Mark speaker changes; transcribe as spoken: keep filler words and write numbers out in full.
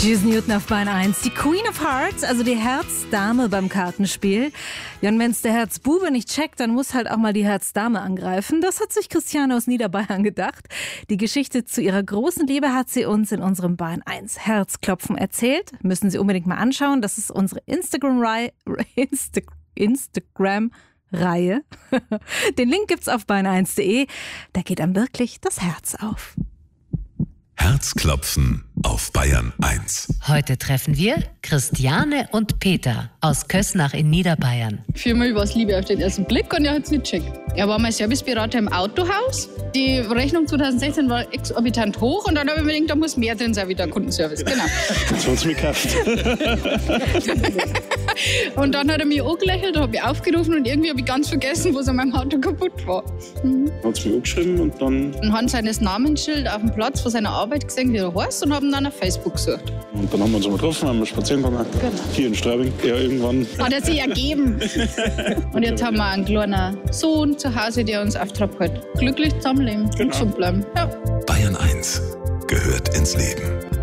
Speaker 1: Susan Newton auf Bayern eins. Die Queen of Hearts, also die Herzdame beim Kartenspiel. Ja, und wenn es der Herzbube nicht checkt, dann muss halt auch mal die Herzdame angreifen. Das hat sich Christiane aus Niederbayern gedacht. Die Geschichte zu ihrer großen Liebe hat sie uns in unserem Bayern eins Herzklopfen erzählt. Müssen Sie unbedingt mal anschauen. Das ist unsere Instagram-Reihe. Insta- Instagram Reihe. Den Link gibt's auf bayern eins punkt de. Da geht einem wirklich das Herz auf.
Speaker 2: Herzklopfen auf Bayern eins.
Speaker 3: Heute treffen wir Christiane und Peter aus Kösnach in Niederbayern.
Speaker 4: Viermal war es Liebe auf den ersten Blick und er hat es nicht checkt. Er war mein Serviceberater im Autohaus. Die Rechnung zwanzig sechzehn war exorbitant hoch und dann habe ich mir gedacht, da muss mehr drin sein wie der Kundenservice. Genau.
Speaker 5: Jetzt hat es mich gekauft.
Speaker 4: Und dann hat er mich angelächelt, habe ich aufgerufen und irgendwie habe ich ganz vergessen, was an meinem Auto kaputt war. Mhm.
Speaker 5: Dann hat es mich angeschrieben und dann...
Speaker 4: Und haben seines Namensschild auf dem Platz von seiner Arbeit gesehen, wie er heißt, und haben ihn dann auf Facebook gesucht.
Speaker 5: Und dann haben wir uns mal getroffen, haben wir spazieren gegangen.
Speaker 4: Genau.
Speaker 5: Hier in Straubing. Ja, irgendwann.
Speaker 4: Hat er sich ergeben. Und jetzt haben wir einen kleinen Sohn zu Hause, der uns auftragt hält. Glücklich zusammenleben und
Speaker 5: Genau.
Speaker 4: gesund bleiben. Ja.
Speaker 2: Bayern eins gehört ins Leben.